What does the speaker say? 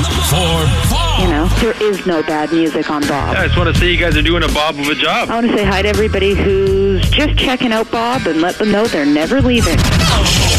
for Bob. You know, there is no bad music on Bob. I just want to say you guys are doing a Bob of a job. I want to say hi to everybody who's just checking out Bob and let them know they're never leaving.